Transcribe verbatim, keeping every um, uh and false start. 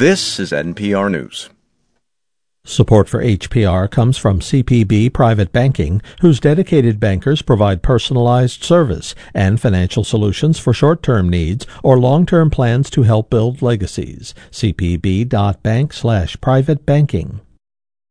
This is N P R News. Support for H P R comes from C P B Private Banking, whose dedicated bankers provide personalized service and financial solutions for short-term needs or long-term plans to help build legacies. C P B dot bank slash private banking.